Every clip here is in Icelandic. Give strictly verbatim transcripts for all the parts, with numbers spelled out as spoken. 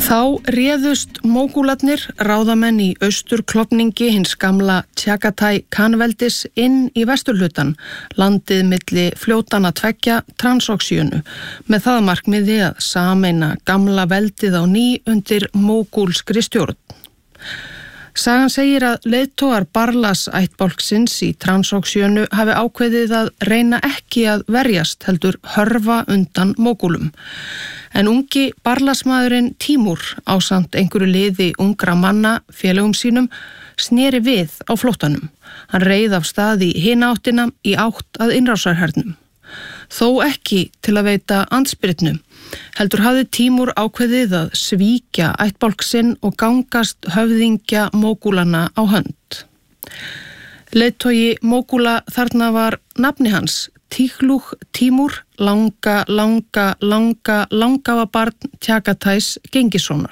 Þá réðust mógúlarnir, ráðamenn í austurklofningi hins gamla Tjagatai Khanveldis inn í vesturhlutann, landið milli fljótana tveggja Transoxíönu, með það markmiði að sameina gamla veldið á ný undir mógúlskri stjórn. Sagan segir að leiðtogar Barlas ættbálksins í Transoxíönu hafi ákveðið að reyna ekki að verjast heldur hörfa undan mógúlum. En ungi Barlasmaðurinn Tímúr ásamt einhverju liði ungra manna félögum sínum sneri við á flóttanum. Hann reið af stað í hina áttina í átt að innrásarhernum. Þó ekki til að veita andspyrnu, heldur hafði Tímúr ákveðið að svíkja ættbálksinn og gangast höfðingja mógúlana á hönd. Leiðtogi mógúla þarna var nafni hans, Tíglúk Tímúr, langa, langa, langa, langafa barn Tjagatais Gengissonar.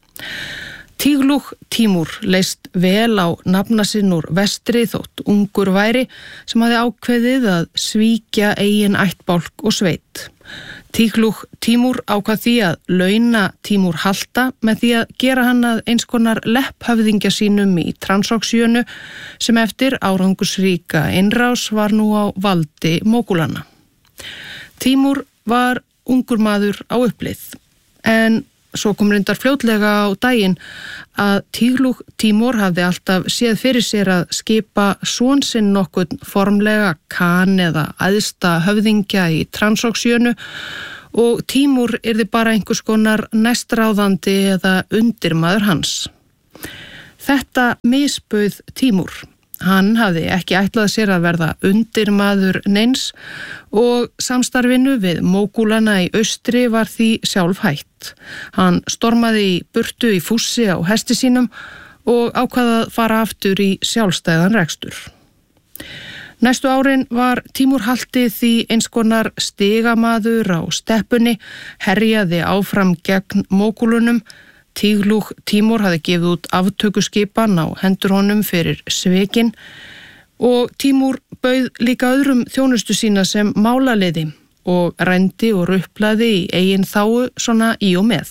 Tíglúk Tímúr leist vel á nafna sinn úr vestri þótt ungur væri sem hafði ákveðið að svíkja eigin ættbálk og sveit. Tíglúk Tímúr ákvað því að launa Tímúr halta með því að gera hann að eins konar lepphöfðingja sínum í Transoxíönu sem eftir árangusríka innrás var nú á valdi mógúlana. Tímúr var ungur maður á uppleið, en svo kom reyndar fljótlega á daginn að Tíglúk Tímúr hafði alltaf séð fyrir sér að skipa son sinn nokkurn formlega Khan eða æðsta höfðingja í Transoxíönu og Tímúr yrði bara einhvers konar næstráðandi eða undirmaður hans. Þetta misbauð Tímúr. Hann hafði ekki ætlað sér að verða undirmaður neins og samstarfinu við mógúlana í austri var því sjálf hætt. Hann stormaði í burtu í fússi á hesti sínum og ákvað að fara aftur í sjálfstæðan rekstur. Næstu árin var Tímúr haldið því eins konar stigamaður á steppunni, herjaði áfram gegn mógúlunum. Tíglúk Tímúr hafði gefið út aftökuskipan á hendur honum fyrir svekin og Tímúr bauð líka öðrum þjónustu sína sem málaliði og rændi og ruplaði í eigin þáu svona í og með.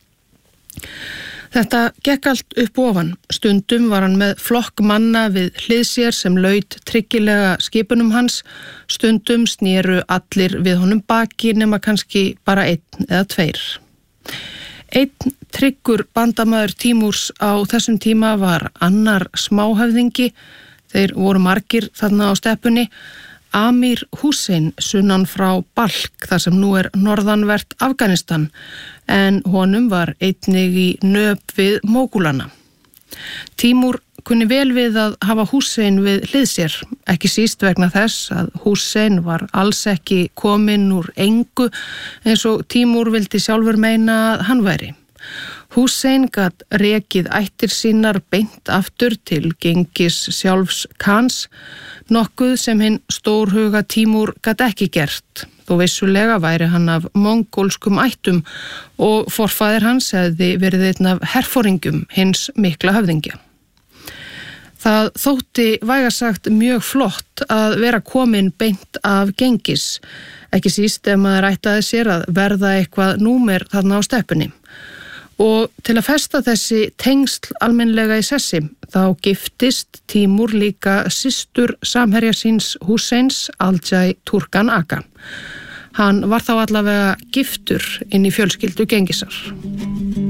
Þetta gekk allt upp ofan. Stundum var hann með flokk manna við hlið sér sem laut tryggilega skipunum hans. Stundum snéru allir við honum baki nema kannski bara einn eða tveir. Einn tryggur bandamaður Tímúrs á þessum tíma var annar smáhöfðingi, þeir voru margir þarna á steppunni, Amir Hussein sunnan frá Balk þar sem nú er norðanvert Afganistan, en honum var einnig í nöp við mógúlana. Tímúr kunni vel við að hafa Hussein við hlið sér, ekki síst vegna þess að Hussein var alls ekki kominn úr engu eins og Tímúr vildi sjálfur meina að hann væri. Hussein gat rekið ættir sínar beint aftur til Gengis sjálfs Khans, nokkuð sem hinn stórhuga Tímúr gat ekki gert, þó vissulega væri hann af mongólskum ættum og forfaðir hans hefði verið einn af herforingjum hins mikla höfðingja. Það þótti vægasagt mjög flott að vera komin beint af Gengis, ekki síst ef maður ætlaði sér að verða eitthvað númer þarna á steppunni. Og til að festa þessi tengsl almennlega í sessi, þá giftist Tímúr líka systur samherja síns Husseins, Aljai Turkan Aga. Hann var þá allavega giftur inn í fjölskyldu Gengisar.